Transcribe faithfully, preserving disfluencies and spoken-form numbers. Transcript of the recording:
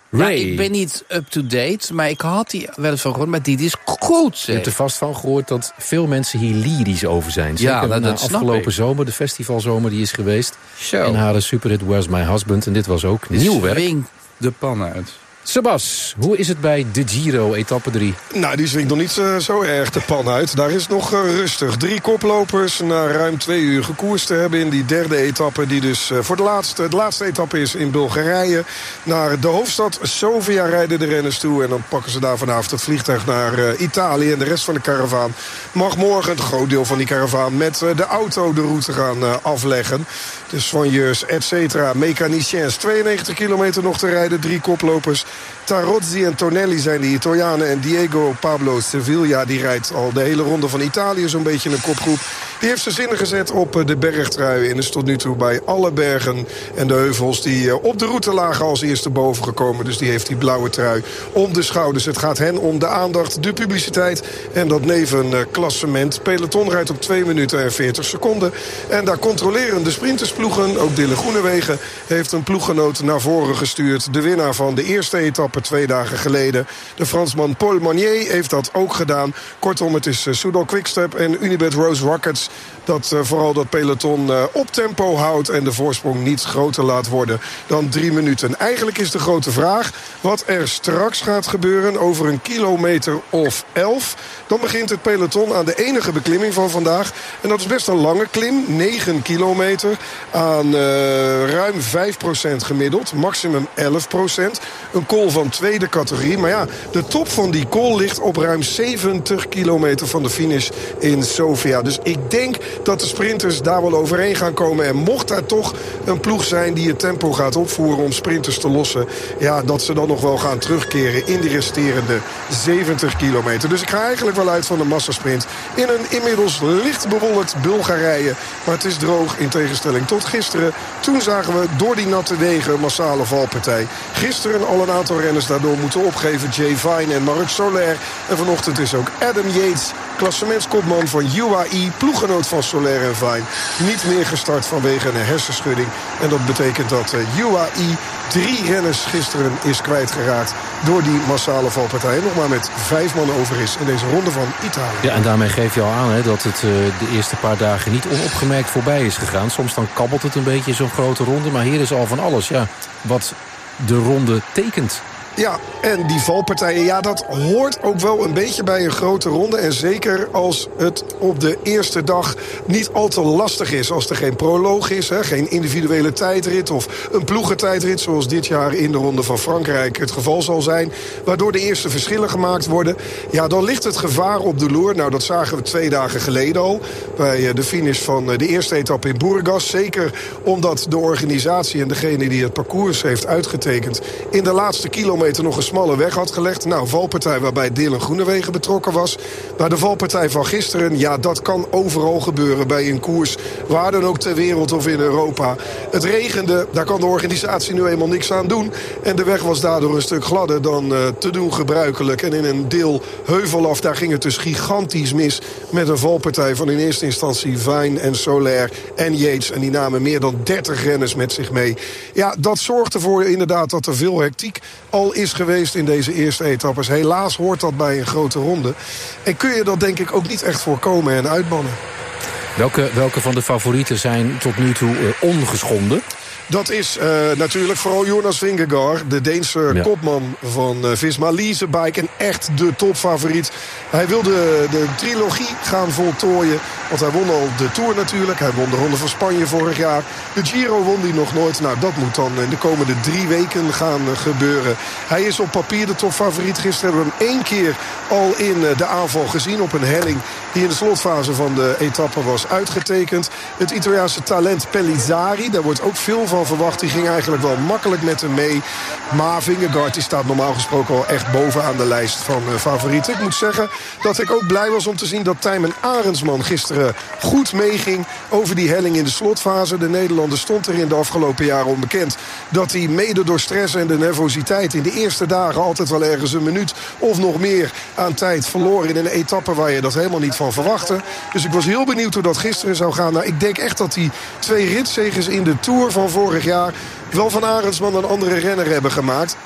Ray. Ja, ik ben niet up-to-date, maar ik had die wel eens van gehoord. Maar die is goed, zeg. Je hebt er vast van gehoord dat veel mensen hier lyrisch over zijn. Zeker ja, dat, na dat afgelopen zomer, de festivalzomer die is geweest. Zo. En haar superhit Where's My Husband. En dit was ook nieuw werk. Swing de pan uit. Sebas, hoe is het bij de Giro, etappe drie? Nou, die swingt nog niet uh, zo erg de pan uit. Daar is het nog uh, rustig. Drie koplopers na ruim twee uur gekoerst te hebben in die derde etappe. Die dus uh, voor de laatste, de laatste etappe is in Bulgarije. Naar de hoofdstad Sofia rijden de renners toe. En dan pakken ze daar vanavond het vliegtuig naar uh, Italië. En de rest van de karavaan mag morgen, het groot deel van die karavaan, met uh, de auto de route gaan uh, afleggen. De soigneurs, et cetera, mechaniciens. tweeënnegentig kilometer nog te rijden, drie koplopers. Tarozzi en Tonelli zijn de Italianen. En Diego Pablo Sevilla, die rijdt al de hele ronde van Italië zo'n beetje in een kopgroep. Die heeft zijn zinnen gezet op de bergtrui. En is tot nu toe bij alle bergen en de heuvels die op de route lagen als eerste boven gekomen. Dus die heeft die blauwe trui om de schouders. Het gaat hen om de aandacht, de publiciteit en dat nevenklassement. Peloton rijdt op twee minuten en veertig seconden. En daar controleren de sprintersploegen. Ook Dylan Groenewegen heeft een ploeggenoot naar voren gestuurd. De winnaar van de eerste etappe twee dagen geleden. De Fransman Paul Magnier heeft dat ook gedaan. Kortom, het is Soudal Quickstep en Unibet Rose Rockets dat uh, vooral dat peloton uh, op tempo houdt en de voorsprong niet groter laat worden dan drie minuten. Eigenlijk is de grote vraag wat er straks gaat gebeuren over een kilometer of elf. Dan begint het peloton aan de enige beklimming van vandaag. En dat is best een lange klim, negen kilometer aan uh, ruim vijf procent gemiddeld, maximum elf procent. Een col van tweede categorie. Maar ja, de top van die col ligt op ruim zeventig kilometer van de finish in Sofia. Dus ik denk dat de sprinters daar wel overheen gaan komen. En mocht daar toch een ploeg zijn die het tempo gaat opvoeren om sprinters te lossen, ja, dat ze dan nog wel gaan terugkeren in die resterende zeventig kilometer. Dus ik ga eigenlijk wel uit van een massasprint in een inmiddels licht bewolkt Bulgarije. Maar het is droog in tegenstelling tot gisteren. Toen zagen we door die natte wegen een massale valpartij. Gisteren al een aantal renners daardoor moeten opgeven. Jay Vine en Marc Soler. En vanochtend is ook Adam Yates, klassementskopman van U A E, ploeggenoot van Soler en Vine, niet meer gestart vanwege een hersenschudding. En dat betekent dat U A E drie renners gisteren is kwijtgeraakt door die massale valpartij. En nog maar met vijf man over is in deze ronde van Italië. Ja, en daarmee geef je al aan hè, dat het uh, de eerste paar dagen niet onopgemerkt voorbij is gegaan. Soms dan kabbelt het een beetje zo'n grote ronde, maar hier is al van alles. Ja, wat de ronde tekent. Ja, en die valpartijen, ja, dat hoort ook wel een beetje bij een grote ronde. En zeker als het op de eerste dag niet al te lastig is. Als er geen proloog is, hè, geen individuele tijdrit of een ploegentijdrit, zoals dit jaar in de Ronde van Frankrijk het geval zal zijn, waardoor de eerste verschillen gemaakt worden. Ja, dan ligt het gevaar op de loer. Nou, dat zagen we twee dagen geleden al bij de finish van de eerste etappe in Burgas. Zeker omdat de organisatie en degene die het parcours heeft uitgetekend in de laatste kilometer nog een smalle weg had gelegd. Nou, valpartij waarbij Dylan Groenewegen betrokken was. Maar de valpartij van gisteren, ja, dat kan overal gebeuren bij een koers, waar dan ook ter wereld of in Europa. Het regende, daar kan de organisatie nu eenmaal niks aan doen. En de weg was daardoor een stuk gladder dan uh, te doen gebruikelijk. En in een deel heuvel af, daar ging het dus gigantisch mis met een valpartij van in eerste instantie Vine en Soler en Yates. En die namen meer dan dertig renners met zich mee. Ja, dat zorgt ervoor inderdaad dat er veel hectiek al is geweest in deze eerste etappes. Helaas hoort dat bij een grote ronde. En kun je dat denk ik ook niet echt voorkomen en uitbannen. Welke, welke van de favorieten zijn tot nu toe uh, ongeschonden? Dat is uh, natuurlijk vooral Jonas Vingegaard, de Deense ja. kopman van uh, Visma Lease Bike. En echt de topfavoriet. Hij wilde de trilogie gaan voltooien. Want hij won al de Tour natuurlijk. Hij won de Ronde van Spanje vorig jaar. De Giro won hij nog nooit. Nou, dat moet dan in de komende drie weken gaan uh, gebeuren. Hij is op papier de topfavoriet. Gisteren hebben we hem één keer al in uh, de aanval gezien op een helling die in de slotfase van de etappe was uitgetekend. Het Italiaanse talent Pellizzari, daar wordt ook veel van verwacht. Die ging eigenlijk wel makkelijk met hem mee. Maar Vingegaard die staat normaal gesproken al echt bovenaan de lijst van uh, favorieten. Ik moet zeggen dat ik ook blij was om te zien dat Tijmen Arendsman gisteren goed meeging over die helling in de slotfase. De Nederlander stond er in de afgelopen jaren onbekend dat hij mede door stress en de nervositeit in de eerste dagen altijd wel ergens een minuut of nog meer aan tijd verloor in een etappe waar je dat helemaal niet van verwachtte. Dus ik was heel benieuwd hoe dat gisteren zou gaan. Nou, ik denk echt dat die twee ritzeges in de Tour van vorig jaar wel van Arendsman een andere renner hebben gemaakt.